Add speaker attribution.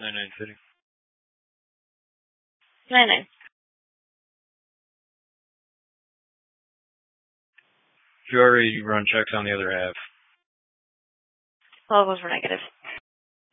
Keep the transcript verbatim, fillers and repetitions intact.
Speaker 1: Nine nine City.
Speaker 2: Nine nine.
Speaker 1: You already run checks on the other half.
Speaker 2: All of those were negative.